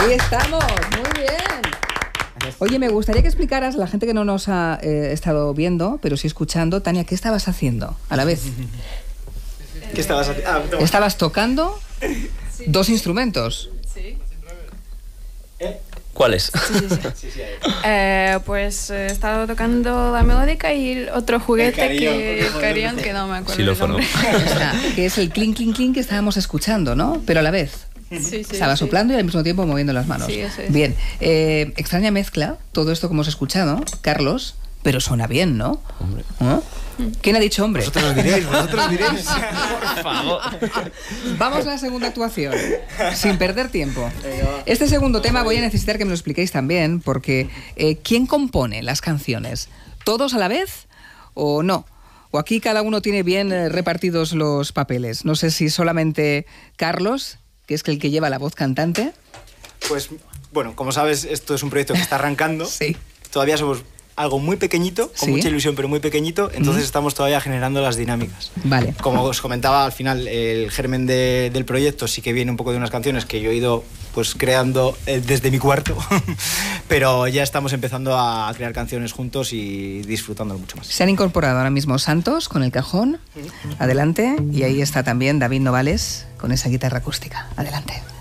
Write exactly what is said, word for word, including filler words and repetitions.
Ahí estamos, muy bien. Oye, me gustaría que explicaras a la gente que no nos ha eh, estado viendo, pero sí escuchando, Tania, ¿qué estabas haciendo a la vez? ¿Qué estabas haciendo? Ah, no. ¿Estabas tocando sí. dos instrumentos? Sí. ¿Eh? ¿Cuáles? Sí, sí, sí. sí, sí eh, pues eh, estaba tocando la melódica y el otro juguete el carillón, que, el carillón, que no me acuerdo el nombre. O sea, que es el clink, clink, clink que estábamos escuchando, ¿no? Pero a la vez. Sí, sí, Estaba sí. soplando y al mismo tiempo moviendo las manos. Sí, eso es. Bien, eh, extraña mezcla, todo esto que hemos escuchado, Carlos, pero suena bien, ¿no? Hombre. ¿Eh? ¿Quién ha dicho hombre? Vosotros diréis, vosotros diréis. Por favor. Vamos a la segunda actuación, sin perder tiempo. Este segundo tema voy a necesitar que me lo expliquéis también, porque eh, ¿quién compone las canciones? ¿Todos a la vez o no? ¿O aquí cada uno tiene bien eh, repartidos los papeles? No sé si solamente Carlos, que es el que lleva la voz cantante. Pues, bueno, como sabes, esto es un proyecto que está arrancando. Sí. Todavía somos algo muy pequeñito, con ¿Sí? mucha ilusión, pero muy pequeñito, entonces mm. estamos todavía generando las dinámicas. Vale. Como os comentaba, al final, el germen de, del proyecto sí que viene un poco de unas canciones que yo he ido pues creando eh, desde mi cuarto, pero ya estamos empezando a crear canciones juntos y disfrutándolo mucho más. Se han incorporado ahora mismo Santos con el cajón, adelante, y ahí está también David Novales con esa guitarra acústica, adelante.